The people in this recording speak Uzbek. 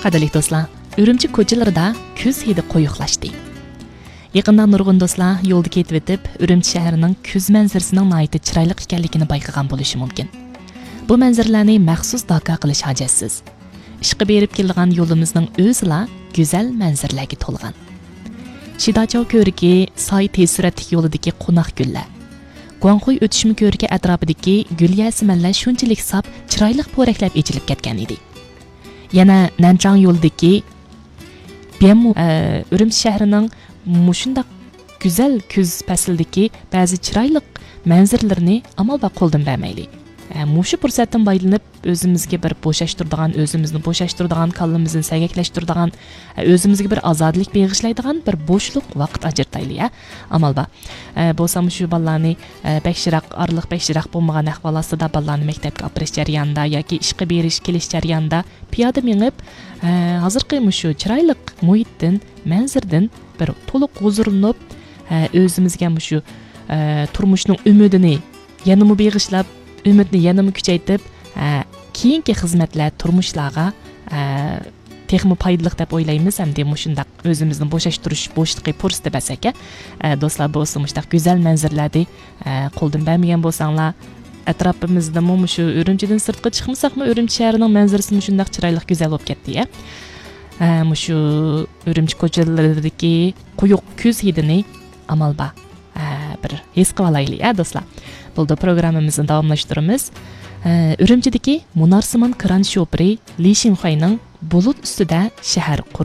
Qadrli do'stlar, Urumchi ko'chalarida kuz hidi qo'yiqlashdi. Yaqinda nurg'un do'stlar yo'lda ketib o'tib, Urumchi shahrining kuz manzarasining nihoyat chiroyli ekanligini bayqagan bo'lishi mumkin. Bu manzaralarni maxsus dakor qilish hojatsiz. Ishqa berib kelgan yo'limizning o'zila go'zal manzaralarga to'lgan. Shidachow ko'riki, soy tesuratlik yo'lidagi qo'noq gullar. Guangxuy o'tishmi ko'rki atrofidagi gul yasmanlar shunchalik sap, chiroyli po'raklab echilib ketgan edi. Yana Nanchang yo'lidagi Urumchi shahrining mushundaq go'zal kuz faslidagi ba'zi chiroyli manzaralarini amalda qo'ldan bermaylik. Mushu fursatdan foydalanib o'zimizga bir bo'shashtiradigan, kallamizni sagaklashtiradigan, o'zimizga bir ozodlik bag'ishlaydigan bir bo'shliq vaqt ajrataylik. Amalda bo'lsa shu bolalarni bekshiraq bo'lmagan ahvolda bolalarni maktabga opirish jarayonida yoki ishga berish kelish jarayonida piyoda minib, hozirgi shu chiroyli muhitdan, manzardan bir to'liq huzurlanib, o'zimizga shu turmushning umidini yanada bag'ishlab, umidni yanada kuchaytirib, keyingi xizmatlar, turmushlarga texmi foydali deb o'ylaymiz. Hamda shundaq o'zimizni bo'shashtirish bo'shliqi fursati bersak, do'stlar, bo'lsa mushtaq go'zal manzaralarni qo'ldan bermagan bo'lsanglar, atrofimizda shu Urumchidan sirtqa chiqmasaqmi, Urumchi shahrining manzarasi shundaq chiroyli go'zal bo'lib ketdi. Shu Urumchi ko'chalaridagi quyuq kuz hidini amalba bir his qilib olaylik, do'stlar. Bo'ldi, programmamizni davomlashtiramiz. Urumchidagi Munarsimon kran shopiri Li Xinhuayning bulut ustida shahar